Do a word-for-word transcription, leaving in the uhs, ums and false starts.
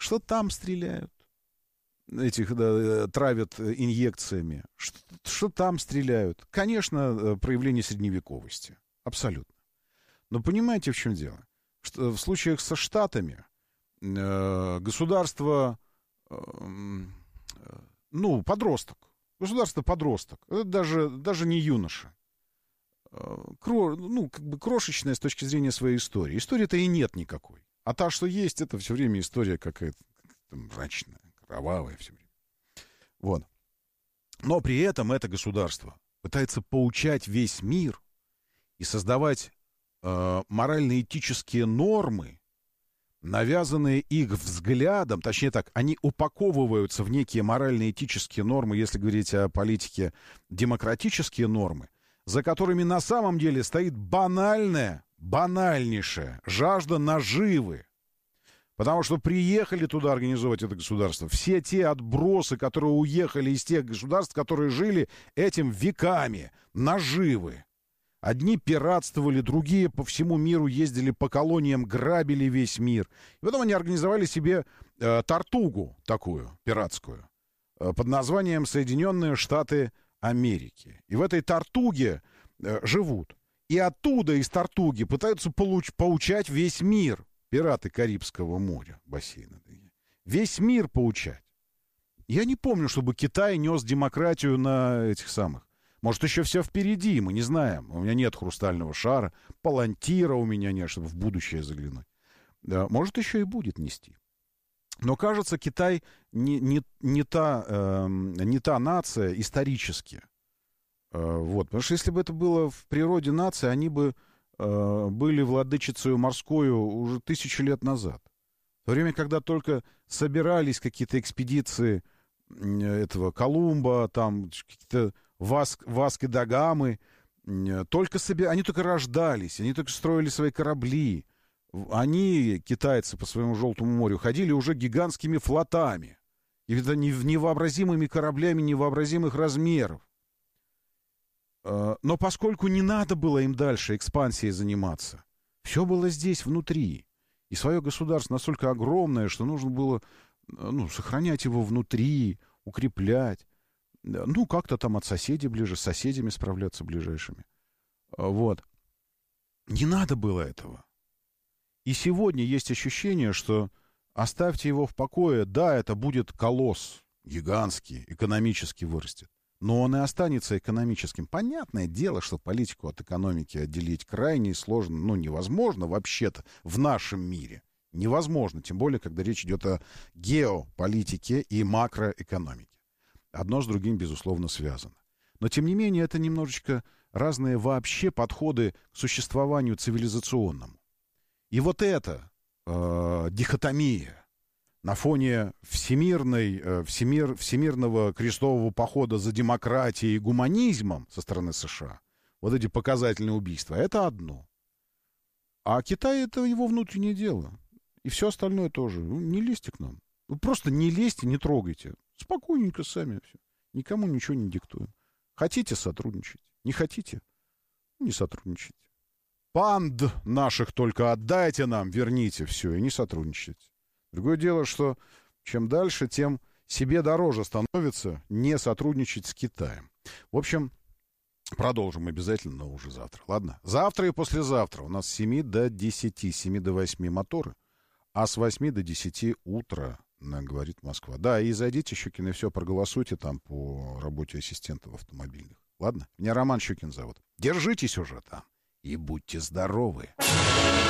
что там стреляют, этих да, травят инъекциями, что, что там стреляют. Конечно, проявление средневековости. Абсолютно. Но понимаете, в чем дело? Что в случаях со Штатами э, государство, э, ну, подросток, государство-подросток, это даже, даже не юноша, э, кро, ну, как бы крошечная с точки зрения своей истории. Истории-то и нет никакой. А та, что есть, это все время история какая-то, какая-то мрачная, кровавая все время. Вот. Но при этом это государство пытается поучать весь мир и создавать э, морально-этические нормы, навязанные их взглядом, точнее так, они упаковываются в некие морально-этические нормы, если говорить о политике, демократические нормы, за которыми на самом деле стоит банальная, банальнейшая жажда наживы. Потому что приехали туда организовать это государство все те отбросы, которые уехали из тех государств, которые жили этим веками, наживы. Одни пиратствовали, другие по всему миру ездили по колониям, грабили весь мир. И потом они организовали себе э, тартугу такую, пиратскую, э, под названием Соединенные Штаты Америки. И в этой тартуге э, живут. И оттуда, из тартуги, пытаются получ- поучать весь мир. Пираты Карибского моря, бассейна. Весь мир поучать. Я не помню, чтобы Китай нес демократию на этих самых. Может, еще все впереди, мы не знаем. У меня нет хрустального шара, палантира у меня нет, чтобы в будущее заглянуть. Да, может, еще и будет нести. Но, кажется, Китай не, не, не, та, э, не та нация исторически. Э, вот. Потому что если бы это было в природе нации, они бы э, были владычицей морскою уже тысячу лет назад. В то время, когда только собирались какие-то экспедиции этого Колумба, там какие-то Васк, Васко да Гамы, только себе, они только рождались, они только строили свои корабли. Они, китайцы, по своему Желтому морю ходили уже гигантскими флотами. И это невообразимыми кораблями невообразимых размеров. Но поскольку не надо было им дальше экспансией заниматься, все было здесь, внутри. И свое государство настолько огромное, что нужно было, ну, сохранять его внутри, укреплять. Ну, как-то там от соседей ближе, с соседями справляться ближайшими. Вот. Не надо было этого. И сегодня есть ощущение, что оставьте его в покое. Да, это будет колосс гигантский, экономически вырастет. Но он и останется экономическим. Понятное дело, что политику от экономики отделить крайне сложно, ну, невозможно вообще-то в нашем мире. Невозможно, тем более, когда речь идет о геополитике и макроэкономике. Одно с другим, безусловно, связано. Но, тем не менее, это немножечко разные вообще подходы к существованию цивилизационному. И вот эта э, дихотомия на фоне всемирной, э, всемир, всемирного крестового похода за демократией и гуманизмом со стороны США, вот эти показательные убийства, это одно. А Китай — это его внутреннее дело. И все остальное тоже. Ну, не лезьте к нам. Вы просто не лезьте, не трогайте. Спокойненько сами все. Никому ничего не диктуем. Хотите — сотрудничать. Не хотите — не сотрудничайте. Панд наших только отдайте нам, верните все, и не сотрудничайте. Другое дело, что чем дальше, тем себе дороже становится не сотрудничать с Китаем. В общем, продолжим обязательно, но уже завтра. Ладно? Завтра и послезавтра у нас с семи до десяти, с семи до восьми моторы, а с восьми до десяти утра, говорит Москва. Да, и зайдите, Щукин, и все, проголосуйте там по работе ассистентов автомобильных. Ладно? Меня Роман Щукин зовут. Держитесь уже там и будьте здоровы.